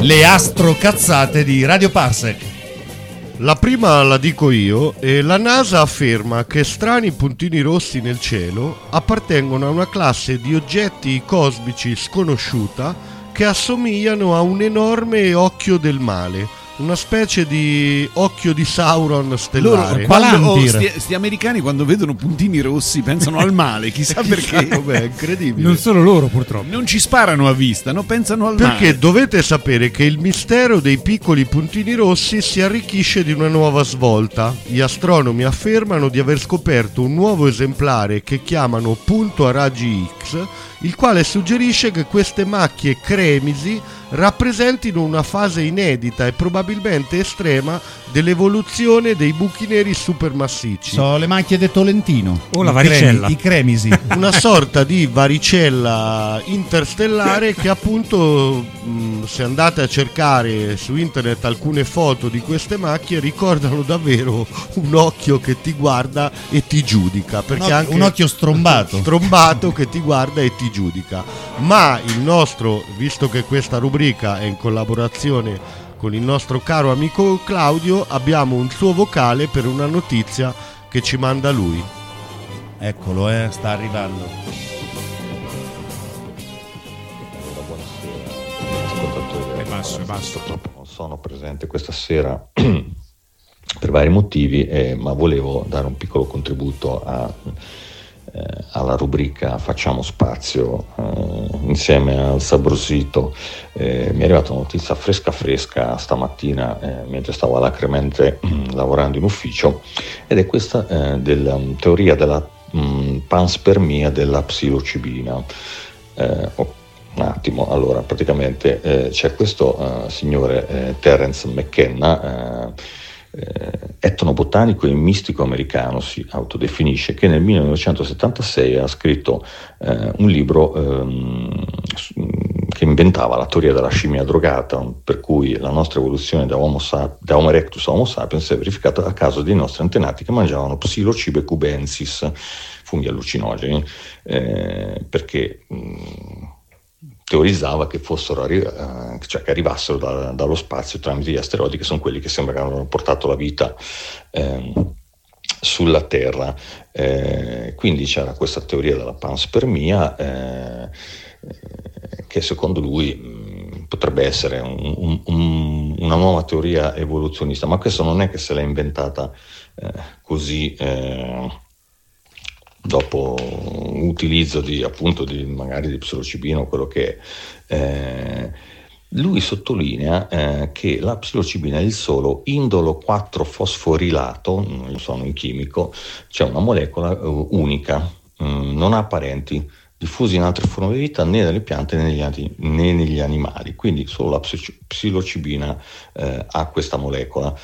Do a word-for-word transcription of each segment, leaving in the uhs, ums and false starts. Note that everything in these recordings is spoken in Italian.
le astrocazzate di Radio Parsec. La prima la dico io, e la NASA afferma che strani puntini rossi nel cielo appartengono a una classe di oggetti cosmici sconosciuta che assomigliano a un enorme occhio del male, una specie di occhio di Sauron stellare. Loro, quando, oh, sti, sti americani quando vedono puntini rossi pensano al male, chissà perché. Vabbè, è incredibile. Non solo loro, purtroppo. Non ci sparano a vista, no? Pensano al perché male. Perché dovete sapere che il mistero dei piccoli puntini rossi si arricchisce di una nuova svolta. Gli astronomi affermano di aver scoperto un nuovo esemplare che chiamano punto a raggi X, il quale suggerisce che queste macchie cremisi rappresentino una fase inedita e probabilmente estrema dell'evoluzione dei buchi neri supermassicci. Sono le macchie di Tolentino. O la varicella. I cremisi. Una sorta di varicella interstellare che appunto, mh, se andate a cercare su internet alcune foto di queste macchie, ricordano davvero un occhio che ti guarda e ti giudica. Perché un, occhio, anche un occhio strombato. Strombato che ti guarda e ti giudica. Ma il nostro, visto che questa rubrica è in collaborazione con il nostro caro amico Claudio, abbiamo un suo vocale per una notizia che ci manda lui. Eccolo, eh, sta arrivando. Buonasera ascoltatori. È basso, è basso. Purtroppo non sono presente questa sera per vari motivi, eh, ma volevo dare un piccolo contributo a Eh, alla rubrica Facciamo Spazio, eh, insieme al Sabrosito. Eh, mi è arrivata una notizia fresca fresca stamattina eh, mentre stavo alacremente mh, lavorando in ufficio, ed è questa eh, della um, teoria della mh, panspermia della psilocibina. Eh, oh, un attimo, allora praticamente eh, c'è questo uh, signore eh, Terence McKenna, eh, Eh, etnobotanico e mistico americano, si autodefinisce, che nel millenovecentosettantasei ha scritto eh, un libro ehm, che inventava la teoria della scimmia drogata, per cui la nostra evoluzione da Homo, sap- da Homo erectus a Homo sapiens è verificata a causa dei nostri antenati che mangiavano psilocybe cubensis, funghi allucinogeni, eh, perché mh, teorizzava che fossero arri- eh, cioè che arrivassero da, dallo spazio tramite gli asteroidi, che sono quelli che sembra che hanno portato la vita eh, sulla Terra. Eh, quindi c'era questa teoria della panspermia eh, eh, che secondo lui mh, potrebbe essere un, un, un, una nuova teoria evoluzionista, ma questo non è che se l'ha inventata eh, così eh, dopo utilizzo di appunto di magari di psilocibina o quello che è. Eh, lui sottolinea eh, che la psilocibina è il solo indolo quattro fosforilato, non sono un chimico, c'è una molecola uh, unica, mh, non ha parenti, diffusi in altre forme di vita né nelle piante né negli, né negli animali, quindi solo la psilocibina eh, ha questa molecola.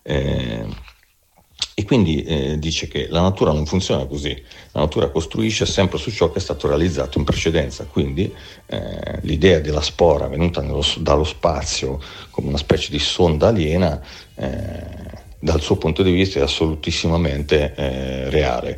Eh, E quindi eh, dice che la natura non funziona così, la natura costruisce sempre su ciò che è stato realizzato in precedenza, quindi eh, l'idea della spora venuta nello, dallo spazio come una specie di sonda aliena, eh, dal suo punto di vista è assolutissimamente eh, reale.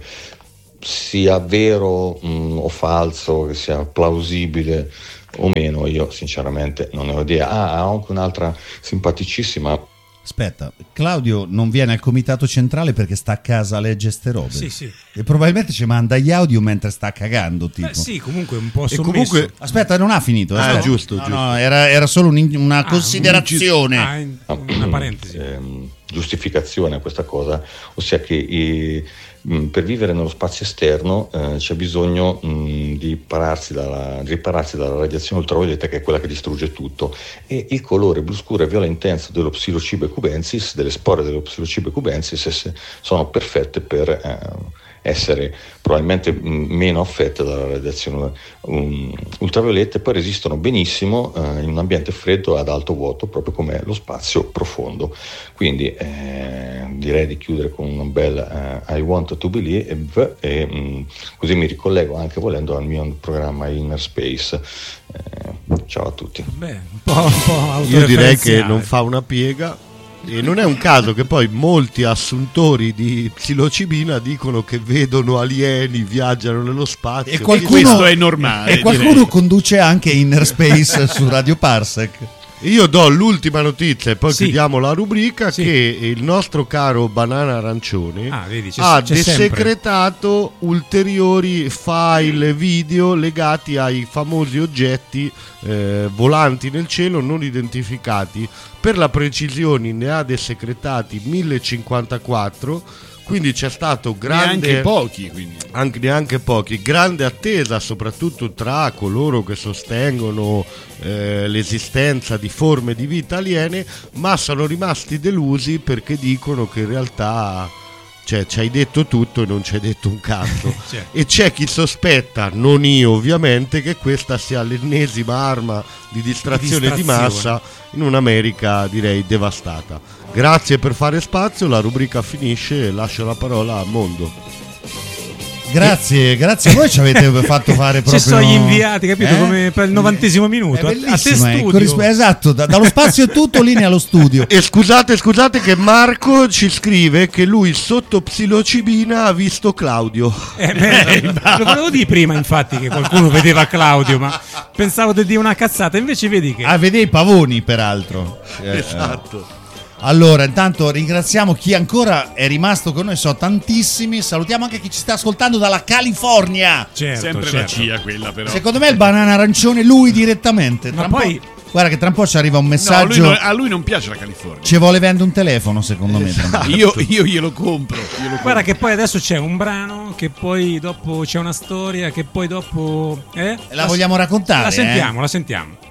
Sia vero mh, o falso, che sia plausibile o meno, io sinceramente non ne ho idea. Ah, ha anche un'altra simpaticissima. Aspetta, Claudio non viene al comitato centrale perché sta a casa a leggere ste robe. Sì, sì. E probabilmente ci manda gli audio mentre sta cagando, tipo. Beh, sì, comunque un po' E sommesso. comunque- Aspetta, non ha finito. Ah, aspetta. giusto, no, giusto. no, era, era solo un- una Ah, considerazione. un- ah, in- una parentesi. ehm, giustificazione a questa cosa, ossia che eh, mh, per vivere nello spazio esterno eh, c'è bisogno mh, di, pararsi dalla, di ripararsi dalla radiazione ultravioletta, che è quella che distrugge tutto, e il colore blu scuro e viola intenso dello psilocybe cubensis, delle spore dello psilocybe cubensis, esse sono perfette per eh, essere probabilmente mh, meno affette dalla radiazione um, ultravioletta, e poi resistono benissimo eh, in un ambiente freddo ad alto vuoto, proprio come lo spazio profondo. Quindi eh, direi di chiudere con un bel eh, I want to believe, e mh, così mi ricollego anche volendo al mio programma Inner Space. Eh, ciao a tutti. Beh, un po', un po' Io direi che autoreferenziale. non fa una piega. E non è un caso che poi molti assuntori di psilocibina dicono che vedono alieni, viaggiano nello spazio. E qualcuno, Questo è normale, E qualcuno direi. conduce anche Inner Space su Radio Parsec. Io do l'ultima notizia e poi Sì. chiudiamo la rubrica, Sì. che il nostro caro Banana Arancione Ah, vedi, c'è- ha c'è desecretato ulteriori file video legati ai famosi oggetti eh, volanti nel cielo non identificati. Per la precisione ne ha desecretati mille cinquantaquattro, quindi c'è stato grande... Neanche pochi, quindi. Anche, neanche pochi, grande attesa soprattutto tra coloro che sostengono eh, l'esistenza di forme di vita aliene, ma sono rimasti delusi perché dicono che in realtà, cioè, ci hai detto tutto e non ci hai detto un cazzo. Certo. E c'è chi sospetta, non io ovviamente, che questa sia l'ennesima arma di distrazione di, Distrazione. massa in un'America direi devastata. Grazie per fare spazio, la rubrica finisce e lascio la parola a Mondo. Grazie, grazie a voi, ci avete fatto fare proprio... Ci sono gli inviati, capito? Eh? Come per il novantesimo minuto. È A- a te bellissimo, eh, studio. corrisp- esatto, da- dallo spazio è tutto, linea allo studio. E scusate, scusate che Marco ci scrive che lui sotto psilocibina ha visto Claudio. Eh, beh, lo volevo dire prima, infatti, che qualcuno vedeva Claudio, ma pensavo di dire una cazzata. Invece vedi che Ah, vede i pavoni, peraltro. Eh, Esatto. Allora, intanto ringraziamo chi ancora è rimasto con noi, so tantissimi. Salutiamo anche chi ci sta ascoltando dalla California. certo, Sempre certo. la C I A quella, però. Secondo me il banana arancione lui direttamente. Ma Tra un poi- po'- guarda che tra un po' ci arriva un No, messaggio. lui non- a lui non piace la California. Ci vuole vendere un telefono, secondo me. tra un po'. Io, io glielo compro. Glielo compro. Guarda che poi adesso c'è un brano, che poi dopo c'è una storia, che poi dopo... Eh? La vogliamo raccontare, La eh? sentiamo, la sentiamo.